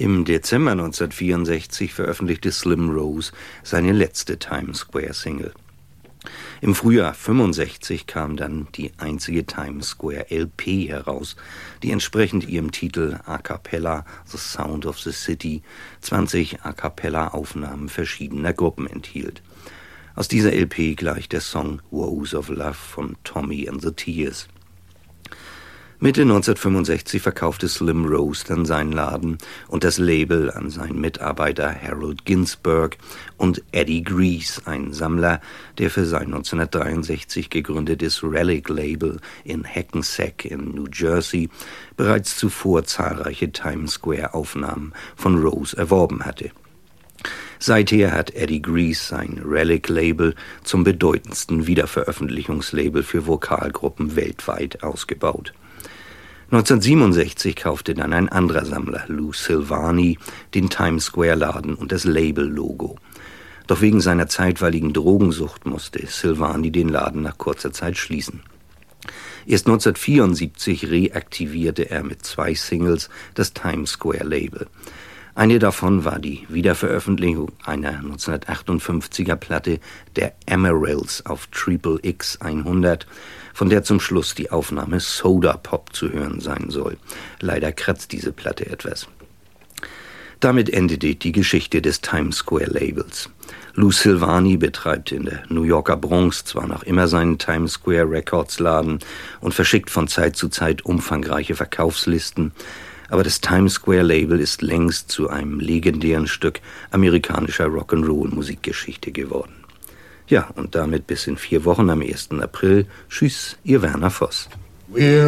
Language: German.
Im Dezember 1964 veröffentlichte Slim Rose seine letzte Times Square Single. Im Frühjahr 1965 kam dann die einzige Times Square LP heraus, die entsprechend ihrem Titel A Cappella The Sound of the City 20 A Cappella Aufnahmen verschiedener Gruppen enthielt. Aus dieser LP gleich der Song Woes of Love von Tommy and the Tears. Mitte 1965 verkaufte Slim Rose dann seinen Laden und das Label an seinen Mitarbeiter Harold Ginsberg und Eddie Grease, einen Sammler, der für sein 1963 gegründetes Relic-Label in Hackensack in New Jersey bereits zuvor zahlreiche Times Square-Aufnahmen von Rose erworben hatte. Seither hat Eddie Grease sein Relic-Label zum bedeutendsten Wiederveröffentlichungslabel für Vokalgruppen weltweit ausgebaut. 1967 kaufte dann ein anderer Sammler, Lou Silvani, den Times Square Laden und das Label-Logo. Doch wegen seiner zeitweiligen Drogensucht musste Silvani den Laden nach kurzer Zeit schließen. Erst 1974 reaktivierte er mit 2 Singles das Times Square Label. Eine davon war die Wiederveröffentlichung einer 1958er Platte der Emeralds auf Triple X 100, von der zum Schluss die Aufnahme Soda Pop zu hören sein soll. Leider kratzt diese Platte etwas. Damit endete die Geschichte des Times Square Labels. Lou Silvani betreibt in der New Yorker Bronx zwar noch immer seinen Times Square Records Laden und verschickt von Zeit zu Zeit umfangreiche Verkaufslisten, aber das Times Square Label ist längst zu einem legendären Stück amerikanischer Rock'n'Roll-Musikgeschichte geworden. Ja, und damit bis in 4 Wochen am 1. April. Tschüss, Ihr Werner Voss.